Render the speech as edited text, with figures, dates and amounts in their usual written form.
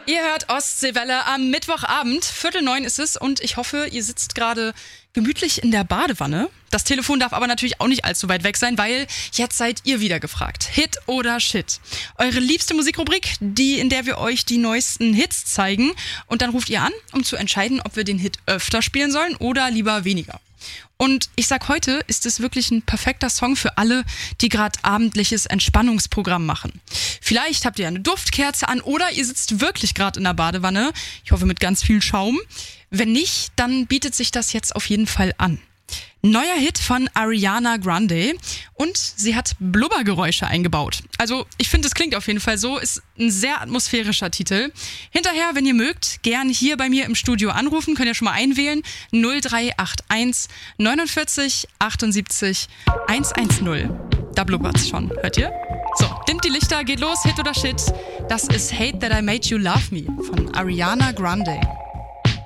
Ihr hört Ostseewelle am Mittwochabend, 8:45 ist es und ich hoffe, ihr sitzt gerade gemütlich in der Badewanne. Das Telefon darf aber natürlich auch nicht allzu weit weg sein, weil jetzt seid ihr wieder gefragt. Hit oder Shit? Eure liebste Musikrubrik, in der wir euch die neuesten Hits zeigen und dann ruft ihr an, um zu entscheiden, ob wir den Hit öfter spielen sollen oder lieber weniger. Und ich sag, heute ist es wirklich ein perfekter Song für alle, die gerade abendliches Entspannungsprogramm machen. Vielleicht habt ihr eine Duftkerze an oder ihr sitzt wirklich gerade in der Badewanne. Ich hoffe mit ganz viel Schaum. Wenn nicht, dann bietet sich das jetzt auf jeden Fall an. Neuer Hit von Ariana Grande und sie hat Blubbergeräusche eingebaut. Also ich finde, es klingt auf jeden Fall so, ist ein sehr atmosphärischer Titel. Hinterher, wenn ihr mögt, gern hier bei mir im Studio anrufen, könnt ihr schon mal einwählen. 0381 49 78 110. Da blubbert's schon, hört ihr? So, dimmt die Lichter, geht los, Hit oder Shit. Das ist Hate That I Made You Love Me von Ariana Grande.